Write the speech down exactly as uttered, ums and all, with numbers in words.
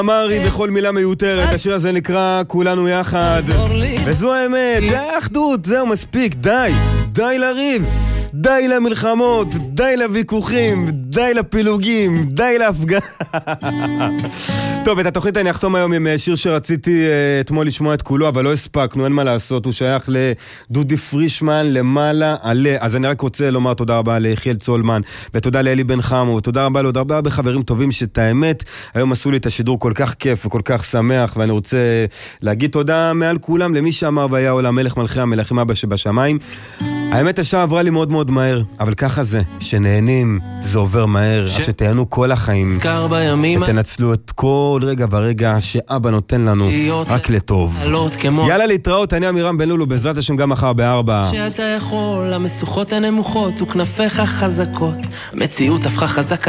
אמרי בכל מילה מיותרת. השיר הזה נקרא כולנו יחד, וזו האמת, זה האחדות, זהו מספיק, די, די לריב, די למלחמות, די לוויכוחים, די לפילוגים, די להפגע. טוב, את התוכנית אני אחתום היום עם שיר שרציתי אתמול לשמוע את כולו, אבל לא הספקנו, אין מה לעשות, הוא שייך לדודי פרישמן, למעלה עלה. אז אני רק רוצה לומר תודה רבה ליחיאל צולמן, ותודה לאלי בן חמו, ותודה רבה לעוד הרבה הרבה חברים טובים שאת האמת, היום עשו לי את השידור כל כך כיף וכל כך שמח, ואני רוצה להגיד תודה מעל כולם למי שאמר והיה עולם מלך מלכי המלכים אבא שבשמיים. האמת השעה עברה לי מאוד מאוד מהר, אבל ככה זה, שנהנים זה עובר מהר, ש... אז שתהנו כל החיים ותנצלו את כל רגע ורגע שאבא נותן לנו רק לטוב. כמו... יאללה להתראות, אני אמירם בן לולו, בעזרת השם גם מחר בארבע. שאתה יכול, המסוכות הנמוכות וכנפיך חזקות, המציאות הפכה חזקה